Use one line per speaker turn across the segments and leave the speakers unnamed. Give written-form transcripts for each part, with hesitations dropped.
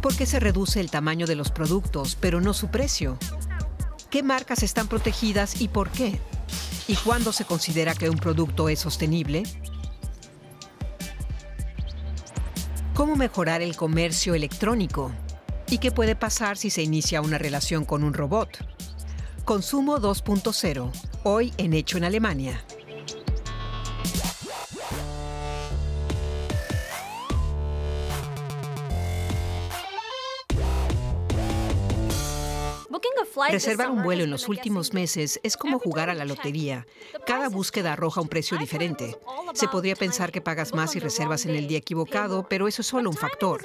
¿Por qué se reduce el tamaño de los productos, pero no su precio? ¿Qué marcas están protegidas y por qué? ¿Y cuándo se considera que un producto es sostenible? ¿Cómo mejorar el comercio electrónico? ¿Y qué puede pasar si se inicia una relación con un robot? Consumo 2.0, hoy en Hecho en Alemania. Reservar un vuelo en los últimos meses es como jugar a la lotería. Cada búsqueda arroja un precio diferente. Se podría pensar que pagas más si reservas en el día equivocado, pero eso es solo un factor.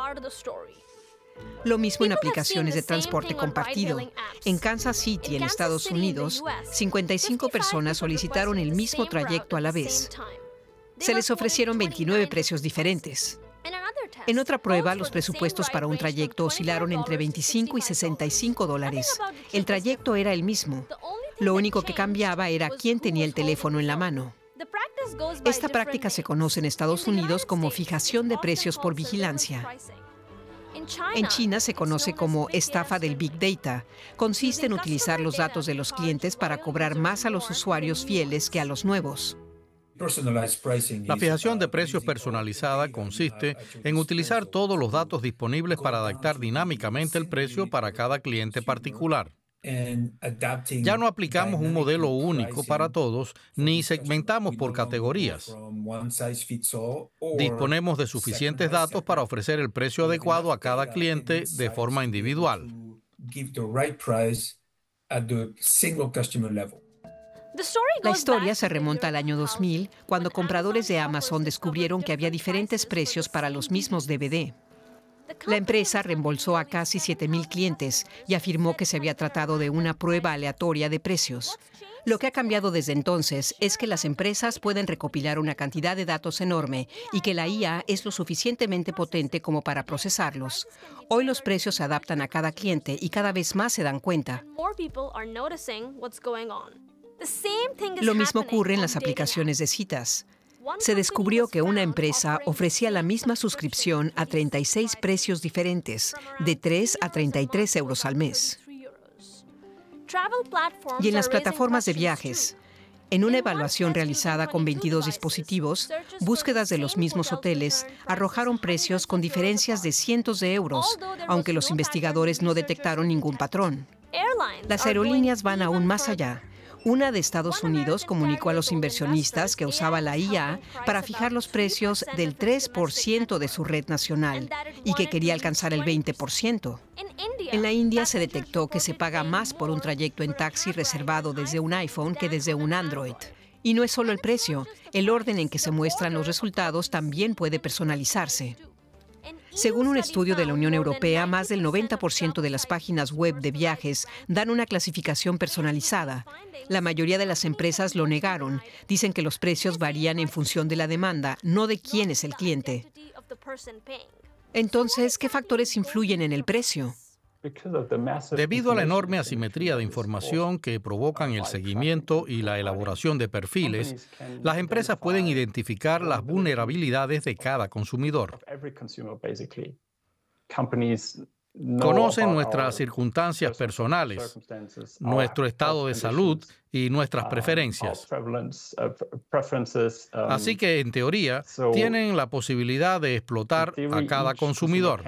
Lo mismo en aplicaciones de transporte compartido. En Kansas City, en Estados Unidos, 55 personas solicitaron el mismo trayecto a la vez. Se les ofrecieron 29 precios diferentes. En otra prueba, los presupuestos para un trayecto oscilaron entre $25 y $65. El trayecto era el mismo. Lo único que cambiaba era quién tenía el teléfono en la mano. Esta práctica se conoce en Estados Unidos como fijación de precios por vigilancia. En China se conoce como estafa del Big Data. Consiste en utilizar los datos de los clientes para cobrar más a los usuarios fieles que a los nuevos.
La fijación de precios personalizada consiste en utilizar todos los datos disponibles para adaptar dinámicamente el precio para cada cliente particular. Ya no aplicamos un modelo único para todos, ni segmentamos por categorías. Disponemos de suficientes datos para ofrecer el precio adecuado a cada cliente de forma individual.
La historia se remonta al año 2000, cuando compradores de Amazon descubrieron que había diferentes precios para los mismos DVD. La empresa reembolsó a casi 7,000 clientes y afirmó que se había tratado de una prueba aleatoria de precios. Lo que ha cambiado desde entonces es que las empresas pueden recopilar una cantidad de datos enorme y que la IA es lo suficientemente potente como para procesarlos. Hoy los precios se adaptan a cada cliente y cada vez más se dan cuenta. Lo mismo ocurre en las aplicaciones de citas. Se descubrió que una empresa ofrecía la misma suscripción a 36 precios diferentes, de 3 a 33 euros al mes. Y en las plataformas de viajes, en una evaluación realizada con 22 dispositivos, búsquedas de los mismos hoteles arrojaron precios con diferencias de cientos de euros, aunque los investigadores no detectaron ningún patrón. Las aerolíneas van aún más allá. Una de Estados Unidos comunicó a los inversionistas que usaba la IA para fijar los precios del 3% de su red nacional y que quería alcanzar el 20%. En la India se detectó que se paga más por un trayecto en taxi reservado desde un iPhone que desde un Android. Y no es solo el precio, el orden en que se muestran los resultados también puede personalizarse. Según un estudio de la Unión Europea, más del 90% de las páginas web de viajes dan una clasificación personalizada. La mayoría de las empresas lo negaron. Dicen que los precios varían en función de la demanda, no de quién es el cliente. Entonces, ¿qué factores influyen en el precio?
Debido a la enorme asimetría de información que provocan el seguimiento y la elaboración de perfiles, las empresas pueden identificar las vulnerabilidades de cada consumidor. Conocen nuestras circunstancias personales, nuestro estado de salud y nuestras preferencias. Así que, en teoría, tienen la posibilidad de explotar a cada consumidor.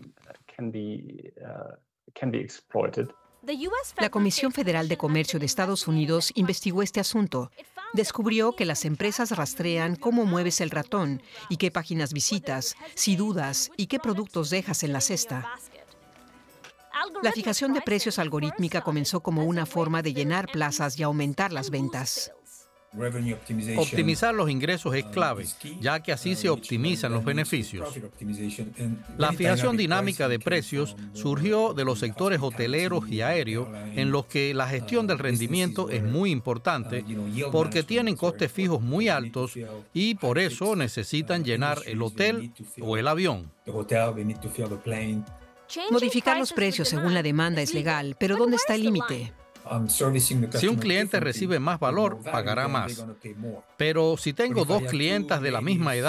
La Comisión Federal de Comercio de Estados Unidos investigó este asunto. Descubrió que las empresas rastrean cómo mueves el ratón y qué páginas visitas, si dudas y qué productos dejas en la cesta. La fijación de precios algorítmica comenzó como una forma de llenar plazas y aumentar las ventas.
Optimizar los ingresos es clave, ya que así se optimizan los beneficios. La fijación dinámica de precios surgió de los sectores hoteleros y aéreos, en los que la gestión del rendimiento es muy importante porque tienen costes fijos muy altos y por eso necesitan llenar el hotel o el avión.
Modificar los precios según la demanda es legal, pero ¿dónde está el límite?
Si un cliente recibe más valor, pagará más. Pero si tengo dos clientas de la misma edad,